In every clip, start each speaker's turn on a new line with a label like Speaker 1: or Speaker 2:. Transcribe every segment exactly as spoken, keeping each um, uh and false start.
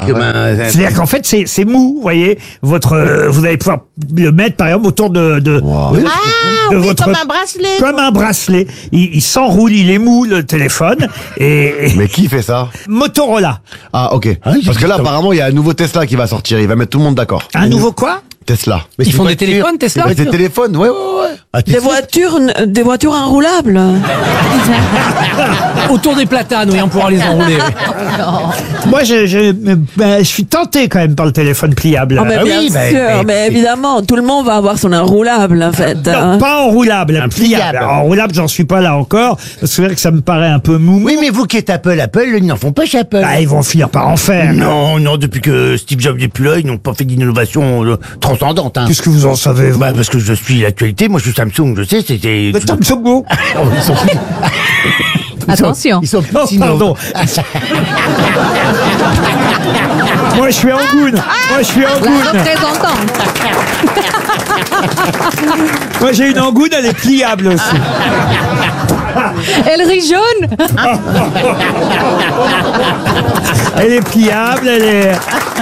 Speaker 1: comme un...
Speaker 2: C'est-à-dire qu'en fait, c'est, c'est mou, vous voyez. Votre, euh, vous allez pouvoir le mettre, par exemple, autour de, de,
Speaker 3: Wow.
Speaker 2: de,
Speaker 4: Ah,
Speaker 2: de
Speaker 4: oui,
Speaker 2: votre...
Speaker 4: comme un bracelet.
Speaker 2: Comme un bracelet. Il, il s'enroule, il est mou, le téléphone. Et, et-
Speaker 3: Mais qui fait ça?
Speaker 2: Motorola.
Speaker 3: Ah, ok.
Speaker 1: Ah oui,
Speaker 3: Parce que
Speaker 1: j'ai
Speaker 3: là,
Speaker 1: dit-
Speaker 3: apparemment, il y a un nouveau Tesla qui va sortir. Il va mettre tout le monde d'accord.
Speaker 2: Un nouveau quoi?
Speaker 3: Tesla. Mais
Speaker 5: Ils
Speaker 3: c'est
Speaker 5: font
Speaker 3: une
Speaker 5: des
Speaker 3: voiture.
Speaker 5: téléphones, Tesla?
Speaker 3: Ouais, Des téléphones, ouais, ouais, ouais.
Speaker 1: Ah, t'es
Speaker 6: Des
Speaker 1: sûr
Speaker 6: voitures, des voitures enroulables.
Speaker 5: Autour des platanes, oui, on pourra les enrouler.
Speaker 2: Moi, je, je, ben, je suis tenté quand même par le téléphone pliable.
Speaker 6: Oh, mais
Speaker 1: Ah
Speaker 6: bien
Speaker 1: oui, bah,
Speaker 6: sûr,
Speaker 1: mais-
Speaker 6: mais évidemment, tout le monde va avoir son enroulable, en fait.
Speaker 2: Non,
Speaker 6: hein.
Speaker 2: pas enroulable, pliable.
Speaker 1: pliable.
Speaker 2: Enroulable, j'en suis pas là encore. Parce que c'est vrai que ça me paraît un peu mou.
Speaker 1: Oui, mais vous qui êtes Apple, Apple, ils n'en font pas chez Apple.
Speaker 2: Bah, ils vont finir par en faire.
Speaker 1: Non, non, depuis que Steve Jobs n'est plus là, ils n'ont pas fait d'innovation euh, transcendante. Hein.
Speaker 2: Qu'est-ce que vous en savez, vous?
Speaker 1: Bah, parce que je suis l'actualité, moi je suis Samsung, je sais, c'était...
Speaker 2: Le Samsung.
Speaker 1: Ils sont plus...
Speaker 4: Attention.
Speaker 1: Ils sont
Speaker 2: Oh,
Speaker 1: plus
Speaker 2: pardon. Moi, je suis Angoune. Moi, je suis
Speaker 4: La
Speaker 2: Angoune.
Speaker 4: représentante.
Speaker 2: Moi, j'ai une Angoune, elle est pliable aussi.
Speaker 4: Elle rit jaune.
Speaker 2: Elle est pliable, elle est...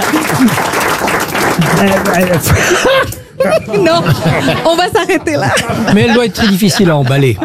Speaker 2: Elle- elle-
Speaker 4: Non, on va s'arrêter là.
Speaker 5: Mais elle doit être très difficile à emballer.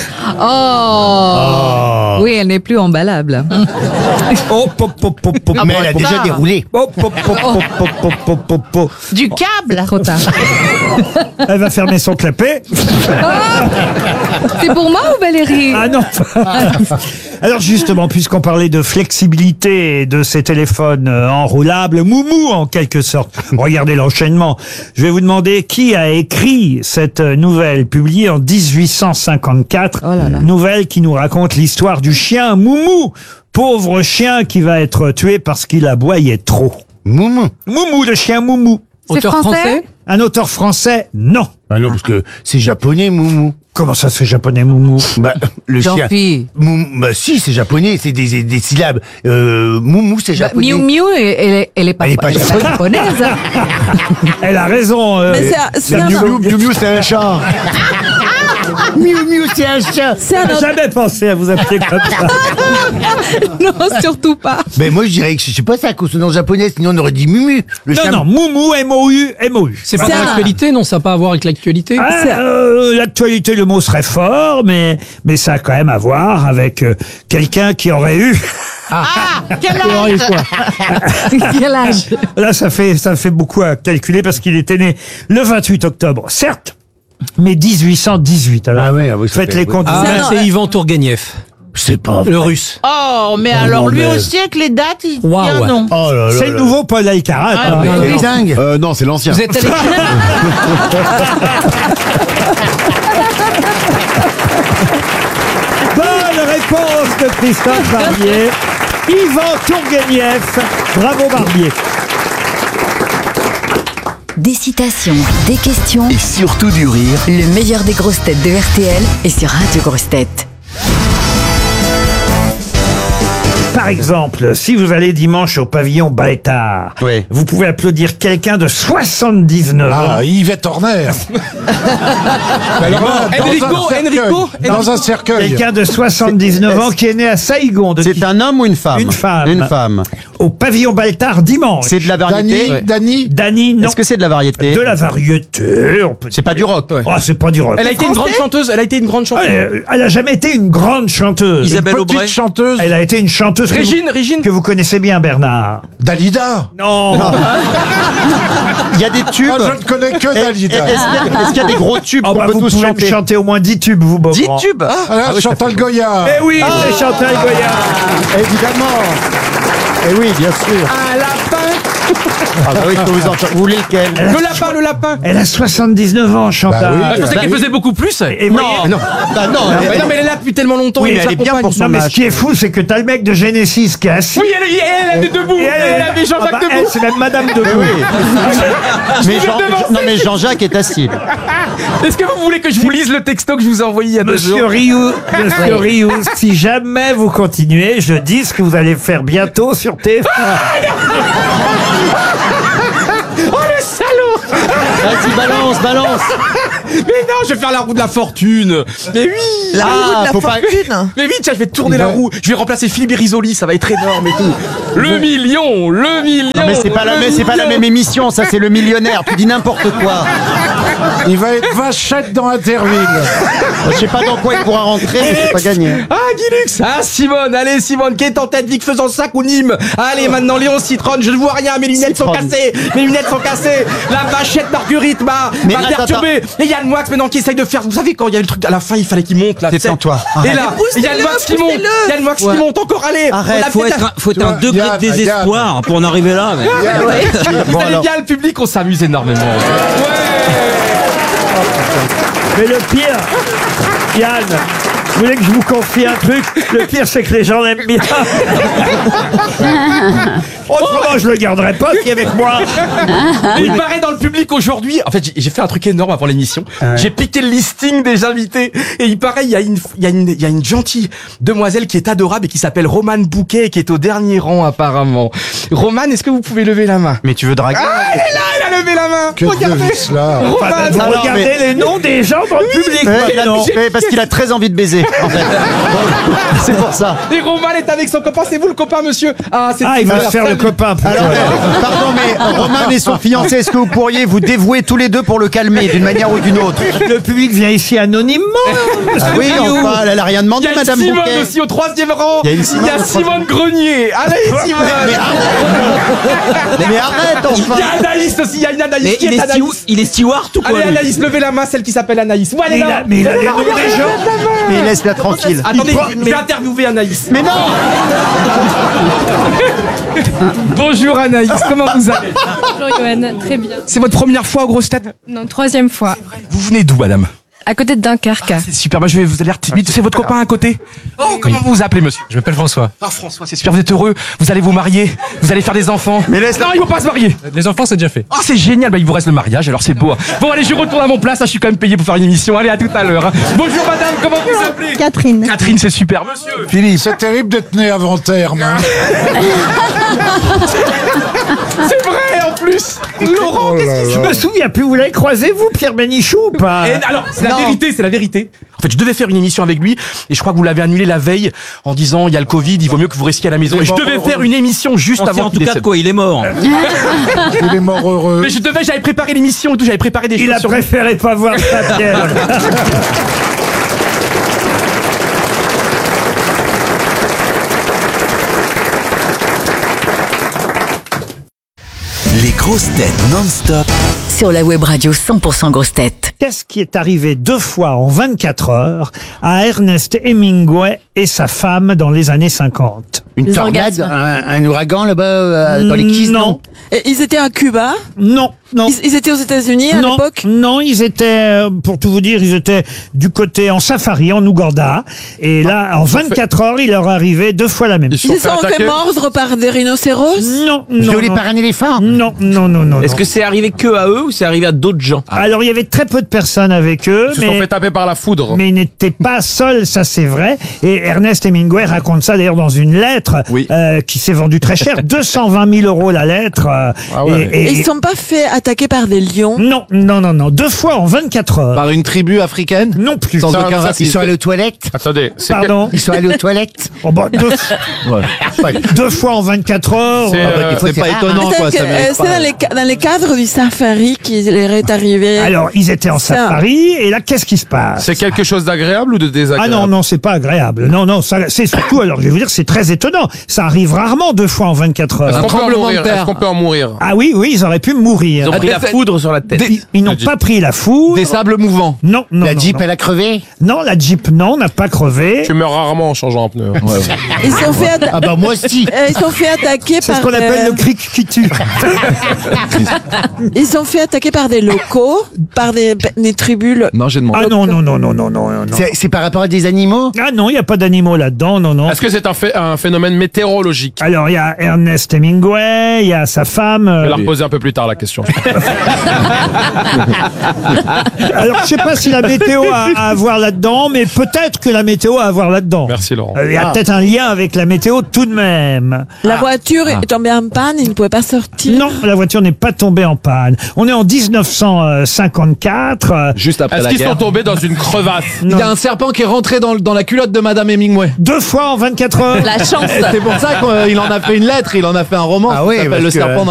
Speaker 4: Oh. Oui, elle n'est plus emballable.
Speaker 2: Oh, pop, pop, pop, pop.
Speaker 1: Mais elle a déjà déroulé.
Speaker 2: Oh, pop, pop, pop, pop, pop, pop, pop, pop.
Speaker 4: Du câble. Trop tard.
Speaker 2: Elle va fermer son clapet.
Speaker 4: C'est pour moi ou Valérie?
Speaker 2: Ah non. Alors justement, puisqu'on parlait de flexibilité et de ces téléphones euh, enroulables, moumou en quelque sorte. Regardez l'enchaînement. Je vais vous demander qui a écrit cette euh, nouvelle publiée en dix-huit cent cinquante-quatre.
Speaker 4: Oh là là.
Speaker 2: Nouvelle qui nous raconte l'histoire du chien Moumou. Pauvre chien qui va être tué parce qu'il aboyait trop.
Speaker 1: Moumou.
Speaker 2: Moumou, le chien Moumou.
Speaker 4: C'est
Speaker 5: Auteur
Speaker 4: français,
Speaker 5: français
Speaker 2: Un auteur français? Non.
Speaker 1: Ah non, parce que c'est japonais, Moumou.
Speaker 2: Comment ça se fait japonais Moumou?
Speaker 1: Bah, le chien...
Speaker 4: Jean-Phi.
Speaker 1: Moumou, bah si, c'est japonais, c'est des, des, des syllabes. Euh, Moumou, c'est
Speaker 4: Bah,
Speaker 1: japonais.
Speaker 4: Miu Miu, elle, elle, elle est pas,
Speaker 1: Elle est pas
Speaker 4: elle est pas japonaise. hein.
Speaker 2: Elle a raison. euh,
Speaker 6: Mais c'est un- c'est
Speaker 2: la
Speaker 6: un-
Speaker 2: Miu Miu.
Speaker 3: Miu Miu, Miu, c'est un chat.
Speaker 1: Miu Miu, c'est un chat.
Speaker 6: C'est un
Speaker 2: J'ai
Speaker 6: autre-
Speaker 2: jamais pensé à vous appeler comme ça.
Speaker 4: Non, surtout pas.
Speaker 1: Mais moi, je dirais que, je sais pas, c'est à consonance japonaise, sinon on aurait dit Mumu. Le
Speaker 2: Non,
Speaker 1: chien-
Speaker 2: non, Moumou, M O U, M O U.
Speaker 5: C'est pas
Speaker 6: C'est
Speaker 5: dans
Speaker 6: un-
Speaker 5: l'actualité, non? Ça n'a pas à voir avec l'actualité?
Speaker 2: Ah,
Speaker 6: C'est-
Speaker 2: euh, l'actualité, le mot serait fort, mais, mais ça a quand même à voir avec euh, quelqu'un qui aurait eu...
Speaker 4: Quel
Speaker 5: Oui, quoi.
Speaker 4: Quel âge?
Speaker 2: Là, ça fait, ça fait beaucoup à calculer parce qu'il était né le vingt-huit octobre, certes, mais dix-huit cent dix-huit. Alors,
Speaker 1: Ah ouais, ah oui, ça
Speaker 2: faites
Speaker 1: fait-
Speaker 2: les comptes.
Speaker 5: Ah,
Speaker 6: C'est un-
Speaker 5: c'est Ivan Tourguenieff,
Speaker 1: Je sais pas.
Speaker 5: le russe.
Speaker 4: Oh, mais
Speaker 1: Oh,
Speaker 4: alors
Speaker 1: non,
Speaker 4: lui
Speaker 1: mais-
Speaker 4: aussi avec les dates, il dit
Speaker 5: Waouh.
Speaker 4: un nom.
Speaker 1: Oh là là.
Speaker 2: C'est le
Speaker 1: là.
Speaker 2: nouveau Paul Alcarat.
Speaker 4: Ah,
Speaker 2: hein.
Speaker 4: mais-
Speaker 1: C'est dingue.
Speaker 3: Euh, non, c'est l'ancien.
Speaker 5: Vous êtes allé...
Speaker 2: Bonne réponse de Christophe Barbier. Yvan Tourguenieff. Bravo Barbier.
Speaker 7: Des citations, des questions,
Speaker 8: Et surtout du rire.
Speaker 7: le meilleur des grosses têtes de R T L est sur Radio Grosses Têtes.
Speaker 2: Par exemple, si vous allez dimanche au pavillon Baétard,
Speaker 3: Oui.
Speaker 2: vous pouvez applaudir quelqu'un de soixante-dix-neuf ans.
Speaker 9: Ah, Yvette Horner. Alors là, dans
Speaker 5: Enrico,
Speaker 9: un cercueil,
Speaker 5: Enrico,
Speaker 9: Dans un cercueil.
Speaker 2: Quelqu'un de soixante-dix-neuf ans qui est né à Saïgon. De
Speaker 10: C'est
Speaker 2: qui-
Speaker 10: un homme ou une femme?
Speaker 2: Une femme.
Speaker 10: Une femme.
Speaker 2: Au pavillon Baltard dimanche.
Speaker 10: C'est de la variété?
Speaker 9: Dany, Dany.
Speaker 2: Dany, non.
Speaker 10: Est-ce que c'est de la variété?
Speaker 2: De la variété. on peut
Speaker 10: C'est pas du rock.
Speaker 2: Oh, c'est pas du rock.
Speaker 5: Elle a été une grande chanteuse, elle a été une grande
Speaker 2: Ah,
Speaker 5: chanteuse.
Speaker 2: Elle, elle a jamais été une grande chanteuse.
Speaker 10: Isabelle
Speaker 9: Petite
Speaker 10: Aubray.
Speaker 9: chanteuse.
Speaker 2: Elle a été une chanteuse que
Speaker 5: Régine,
Speaker 2: vous,
Speaker 5: Régine.
Speaker 2: que vous connaissez bien, Bernard.
Speaker 9: Dalida.
Speaker 2: Non.
Speaker 10: Il y a des tubes.
Speaker 9: Ah, je ne connais que
Speaker 10: Est-ce
Speaker 9: Dalida.
Speaker 10: qu'il y, a- est-ce qu'il y a des gros tubes
Speaker 2: Oh,
Speaker 10: qu'on
Speaker 2: bah,
Speaker 10: peut
Speaker 2: vous
Speaker 10: tous
Speaker 2: pouvez me
Speaker 10: chanter?
Speaker 2: chanter au moins dix tubes, vous, Beaugrand.
Speaker 10: dix tubes?
Speaker 9: Ah là, Chantal Goya.
Speaker 2: Eh oui, c'est Chantal Goya.
Speaker 10: Évidemment. Eh oui, bien sûr.
Speaker 5: Un lapin.
Speaker 10: Ah bah oui, je peux vous en Vous voulez lequel?
Speaker 5: Le lapin, le lapin.
Speaker 2: Elle a soixante-dix-neuf ans, Chantal.
Speaker 9: Bah oui.
Speaker 5: Ah, je pensais
Speaker 10: Bah
Speaker 5: qu'elle
Speaker 10: oui.
Speaker 5: faisait beaucoup plus.
Speaker 2: Et vous voyez-
Speaker 10: Non, bah non. elle-
Speaker 5: Mais non, mais elle est là depuis tellement longtemps.
Speaker 10: Oui,
Speaker 5: et
Speaker 10: mais elle est bien
Speaker 5: s'accompagne.
Speaker 10: pour son
Speaker 2: Non, mais ce
Speaker 10: âge.
Speaker 2: qui est fou, c'est que t'as le mec de Genesis qui est assis.
Speaker 5: Oui, elle, elle, elle est debout.
Speaker 2: Et
Speaker 5: Elle avait
Speaker 2: Ah
Speaker 5: Jean-Jacques
Speaker 2: bah,
Speaker 5: debout.
Speaker 2: elle, c'est même Madame Debout.
Speaker 10: Mais Jean- non, mais Jean-Jacques est assis.
Speaker 5: Est-ce que vous voulez que je vous lise le texto que je vous ai envoyé il y a deux
Speaker 2: Monsieur
Speaker 5: jours?
Speaker 2: Rioux, Monsieur Rioux, si jamais vous continuez, je dis ce que vous allez faire bientôt sur T F un.
Speaker 5: Oh le salaud.
Speaker 10: Vas-y, balance, balance.
Speaker 5: Mais non, je vais faire la roue de la fortune. Mais oui.
Speaker 6: La
Speaker 10: Ah,
Speaker 6: roue de la
Speaker 10: faut pas-
Speaker 6: fortune.
Speaker 5: Mais oui, tiens, je vais tourner la roue. Je vais remplacer Philippe Risoli, ça va être énorme et tout. Le million, le million.
Speaker 10: Non, mais c'est pas, la
Speaker 5: le
Speaker 10: même- c'est pas la
Speaker 5: million.
Speaker 10: même émission, ça c'est le millionnaire, tu dis n'importe quoi.
Speaker 9: Il va être vachette dans Interville.
Speaker 10: Je sais pas dans quoi il pourra rentrer, mais c'est pas gagné.
Speaker 5: Ah, Guilux. Ah, Simone, allez, Simone, qui est en tête, Vic Fezensac ou Nîmes. Allez, maintenant, Léon Citron, je ne vois rien, mes lunettes sont
Speaker 10: Citron.
Speaker 5: cassées. Mes lunettes sont cassées. La vachette Marguerite m'a
Speaker 10: Mais
Speaker 5: m'a
Speaker 10: attends,
Speaker 5: perturbé. Et Yann Moix, maintenant, qui essaye de faire. Vous savez, quand il y a le truc à la fin, il fallait qu'il monte, là. tu sais.
Speaker 10: Détends-toi.
Speaker 5: Et là,
Speaker 6: Poussez-le,
Speaker 5: Yann Moix qui monte.
Speaker 6: poussez-le.
Speaker 5: Yann Moix qui
Speaker 8: Ouais.
Speaker 5: monte encore, allez.
Speaker 10: Arrête,
Speaker 5: On a
Speaker 8: Faut
Speaker 5: peut-être
Speaker 8: être, un, faut être un degré
Speaker 9: Yann,
Speaker 8: de désespoir pour en arriver là. Mais...
Speaker 5: Vous allez
Speaker 10: alors.
Speaker 5: bien, le public, on s'amuse énormément.
Speaker 2: Mais le pire, Yann, vous voulez que je vous confie un truc? Le pire, c'est que les gens l'aiment bien. Autrement, je le garderai pas qui est avec moi.
Speaker 5: Il paraît dans le public aujourd'hui. En fait, j'ai- j'ai fait un truc énorme avant l'émission. J'ai piqué le listing des invités. Et il paraît, il y a une, il y a une, il y a une gentille demoiselle qui est adorable et qui s'appelle Romane Bouquet et qui est au dernier rang apparemment. Romane, est-ce que vous pouvez lever la main?
Speaker 10: Mais tu veux draguer?
Speaker 5: Ah, elle est là, elle a levé la main.
Speaker 9: Que
Speaker 5: Regardez.
Speaker 9: de cela.
Speaker 2: Enfin,
Speaker 5: Romane.
Speaker 2: vous
Speaker 10: alors,
Speaker 2: regardez
Speaker 10: mais-
Speaker 2: les noms des gens dans le public.
Speaker 10: Eh, il a-
Speaker 2: maintenant.
Speaker 10: eh, parce qu'il a très envie de baiser, en fait. Donc, c'est pour ça.
Speaker 5: Et Romane est avec son copain. C'est vous le copain, monsieur? Ah, c'est
Speaker 2: Ah, il va
Speaker 5: super.
Speaker 2: se faire le
Speaker 5: Salut.
Speaker 2: copain. plutôt.
Speaker 10: Alors, euh, pardon, mais Romain et son fiancé, est-ce que vous pourriez vous dévouer tous les deux pour le calmer d'une manière ou d'une autre?
Speaker 2: Le public vient ici anonymement.
Speaker 10: Ah oui, enfin, elle a rien
Speaker 5: Il
Speaker 10: demandé,
Speaker 5: y a
Speaker 10: Madame
Speaker 5: Simone
Speaker 10: Bouquet.
Speaker 5: aussi au troisième rang.
Speaker 10: Il y a une Simone
Speaker 5: Il y a
Speaker 10: au troisième.
Speaker 5: Simone Grenier. Allez, Simone.
Speaker 10: Mais arrête,
Speaker 5: Il y
Speaker 10: enfin.
Speaker 5: a Anaïs aussi. Il y a une Anaïs.
Speaker 8: Mais
Speaker 5: Qui
Speaker 8: il
Speaker 5: est
Speaker 8: est,
Speaker 5: Anaïs?
Speaker 8: stew- il est steward ou quoi
Speaker 5: Allez,
Speaker 8: lui
Speaker 5: Anaïs, levez la main, celle qui s'appelle Anaïs. Ouais, elle est
Speaker 2: Mais il
Speaker 5: là.
Speaker 2: a, mais il a les noms des gens.
Speaker 10: Mais laisse-la tranquille.
Speaker 5: Attendez, je vais interviewer Anaïs.
Speaker 10: Mais non!
Speaker 5: Bonjour Anaïs, comment vous allez?
Speaker 11: Bonjour Johan, très bien.
Speaker 5: C'est votre première fois aux grosses têtes?
Speaker 11: Non, troisième fois.
Speaker 5: Vous venez d'où, madame?
Speaker 11: À côté de Dunkerque.
Speaker 5: C'est super, bah, je vais vous aller timide. C'est votre copain à côté? Oh, comment vous vous appelez, monsieur?
Speaker 12: Je m'appelle François.
Speaker 5: Ah, François, c'est super, vous êtes heureux. Vous allez vous marier, vous allez faire des enfants.
Speaker 10: Mais laisse
Speaker 5: Non, il faut pas se marier.
Speaker 12: Les enfants, c'est déjà fait.
Speaker 5: Oh, c'est génial, bah, il vous reste le mariage, alors c'est beau. Bon, allez, je retourne à mon place, hein, je suis quand même payé pour faire une émission. Allez, à tout à l'heure. hein. Bonjour, madame, comment vous appelez?
Speaker 4: Catherine.
Speaker 5: Catherine, c'est super, monsieur.
Speaker 9: Philippe, c'est terrible d'être né avant terme. hein.
Speaker 5: C'est vrai, en plus. Laurent,
Speaker 9: Oh
Speaker 5: qu'est-ce
Speaker 9: là
Speaker 5: qui se
Speaker 2: Je me souviens plus, vous l'avez croisé, vous, Pierre Bénichou, ou pas?
Speaker 5: Et alors, c'est la vérité, c'est la vérité. En fait, je devais faire une émission avec lui, et je crois que vous l'avez annulé la veille en disant il y a le Covid, il vaut mieux que vous restiez à la maison. Et je devais faire une émission juste
Speaker 8: On sait
Speaker 5: avant
Speaker 8: en
Speaker 5: qu'il
Speaker 8: tout cas de
Speaker 5: décède.
Speaker 8: quoi il est mort.
Speaker 9: Il est mort heureux.
Speaker 5: Mais je devais, j'avais préparé l'émission et tout, j'avais préparé des
Speaker 2: Il
Speaker 5: choses
Speaker 2: a
Speaker 5: sur
Speaker 2: préféré pas voir ça, Pierre.
Speaker 13: Les grosses têtes non-stop.
Speaker 7: Sur la web radio cent pour cent grosses têtes.
Speaker 2: Qu'est-ce qui est arrivé deux fois en vingt-quatre heures à Ernest Hemingway et sa femme dans les années cinquante?
Speaker 1: Une
Speaker 6: Les
Speaker 1: tornade,
Speaker 6: orgasmes.
Speaker 1: un, un ouragan là-bas euh, dans les Keys,
Speaker 2: Non,
Speaker 6: Et ils étaient à Cuba.
Speaker 2: non, non.
Speaker 6: Ils, ils étaient aux États-Unis à
Speaker 2: non,
Speaker 6: l'époque.
Speaker 2: non, ils étaient, euh, pour tout vous dire, ils étaient du côté en safari, en Ouganda. Et là, en vingt-quatre heures, il leur arrivait deux fois la même
Speaker 6: Ils
Speaker 2: chose.
Speaker 6: se sont fait mordre par des rhinocéros.
Speaker 2: Non, non,
Speaker 1: violé
Speaker 2: non.
Speaker 1: par un éléphant.
Speaker 2: Non, non, non, non.
Speaker 8: Est-ce
Speaker 2: non.
Speaker 8: que c'est arrivé que à eux ou c'est arrivé à d'autres gens?
Speaker 2: Alors, il y avait très peu de personnes avec eux,
Speaker 12: Ils se sont
Speaker 2: mais,
Speaker 12: fait taper par la foudre.
Speaker 2: mais ils n'étaient pas seuls, ça c'est vrai. Et Ernest Hemingway raconte ça d'ailleurs dans une lettre
Speaker 10: Oui.
Speaker 2: euh, qui s'est vendue très cher, deux cent vingt mille euros la lettre. euh,
Speaker 12: Ah ouais.
Speaker 2: et,
Speaker 6: Et
Speaker 2: et-
Speaker 6: ils ne sont pas fait attaquer par des lions.
Speaker 2: Non, non, non, non. Deux fois en vingt-quatre heures.
Speaker 3: Par une tribu africaine?
Speaker 2: Non plus.
Speaker 3: Sans
Speaker 12: Ça-
Speaker 3: aucun
Speaker 12: ça,
Speaker 3: racisme.
Speaker 1: Ils sont allés aux toilettes.
Speaker 12: Attendez, c'est
Speaker 2: Pardon.
Speaker 1: Ils sont allés aux toilettes.
Speaker 2: Oh, bah, deux, deux fois en vingt-quatre heures.
Speaker 12: C'est,
Speaker 2: euh,
Speaker 12: euh,
Speaker 1: C'est pas étonnant,
Speaker 6: C'est
Speaker 1: quoi.
Speaker 6: que,
Speaker 1: Ça
Speaker 6: euh,
Speaker 1: mérite
Speaker 6: c'est
Speaker 1: pas.
Speaker 6: dans les, ca- dans les cadres du safari qu'il leur est arrivé.
Speaker 2: Alors, ils étaient en
Speaker 6: Ça.
Speaker 2: safari, et là, qu'est-ce qui se passe?
Speaker 12: c'est quelque chose d'agréable ou de
Speaker 2: Ah
Speaker 12: désagréable?
Speaker 2: non, non, c'est pas agréable. Non, non, ça, c'est surtout, alors, je vais vous dire, c'est très étonnant. Ça arrive rarement deux fois en vingt-quatre
Speaker 12: Est-ce
Speaker 2: heures.
Speaker 12: qu'on peut en mourir? Est-ce qu'on peut en mourir?
Speaker 2: Ah oui, oui, ils auraient pu mourir.
Speaker 8: Ils ont pris la foudre sur la tête.
Speaker 2: Ils, ils n'ont pas pris la foudre.
Speaker 3: Des sables mouvants.
Speaker 2: Non, non,
Speaker 1: La
Speaker 2: non,
Speaker 1: Jeep,
Speaker 2: non.
Speaker 1: elle a crevé.
Speaker 2: Non, la Jeep, non, n'a pas crevé.
Speaker 12: Tu meurs rarement en changeant un pneu.
Speaker 6: Ils sont fait, atta-
Speaker 1: Ah bah moi aussi.
Speaker 6: euh, ils sont fait attaquer
Speaker 2: C'est
Speaker 6: par.
Speaker 2: ce qu'on appelle
Speaker 6: euh,
Speaker 2: le cric qui tue.
Speaker 6: Ils sont fait attaquer par des locaux, par des, des tribus.
Speaker 3: Non, j'ai demandé.
Speaker 2: Ah non, non, non, non, non, non, non.
Speaker 1: C'est c'est par rapport à des animaux?
Speaker 2: Ah non, il n'y a pas d'animaux là-dedans, non, non.
Speaker 12: Est-ce que c'est un, fait, un phénomène phénomène météorologique.
Speaker 2: Alors, il y a Ernest Hemingway, il y a sa femme.
Speaker 12: Je vais
Speaker 2: euh,
Speaker 12: la reposer un peu plus tard, la question.
Speaker 2: Alors, je sais pas si la météo a a à voir là-dedans, mais peut-être que la météo a à voir là-dedans.
Speaker 12: Merci, Laurent.
Speaker 2: Euh, Il y a
Speaker 6: Ah.
Speaker 2: peut-être un lien avec la météo tout de même.
Speaker 6: La voiture est tombée en panne, il ne pouvait pas sortir.
Speaker 2: Non, la voiture n'est pas tombée en panne. On est en dix-neuf cent cinquante-quatre. euh,
Speaker 3: Juste après
Speaker 12: Est-ce
Speaker 3: la
Speaker 12: qu'ils sont
Speaker 3: guerre.
Speaker 12: tombés dans une crevasse?
Speaker 3: Il y a un serpent qui est rentré dans, dans la culotte de Madame Hemingway.
Speaker 2: Deux fois en vingt-quatre heures.
Speaker 4: La chance.
Speaker 3: C'est pour ça qu'il en a fait une lettre, il en a fait un roman.
Speaker 10: Ah
Speaker 3: qui
Speaker 10: oui,
Speaker 3: s'appelle
Speaker 10: parce
Speaker 3: Le
Speaker 10: que-
Speaker 3: serpent dans